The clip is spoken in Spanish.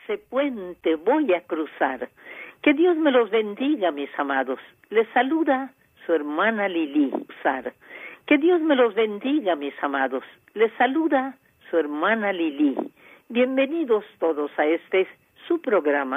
ese puente voy a cruzar. Que Dios me los bendiga, mis amados. Les saluda su hermana Lili Sar. Que Dios me los bendiga, mis amados. Les saluda su hermana Lili. Bienvenidos todos a este su programa